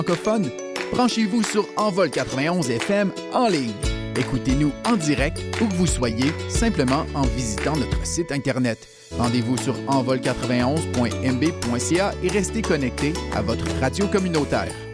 francophone, branchez-vous sur Envol 91 FM en ligne. Écoutez-nous en direct où que vous soyez, simplement en visitant notre site Internet. Rendez-vous sur envol91.mb.ca et restez connectés à votre radio communautaire.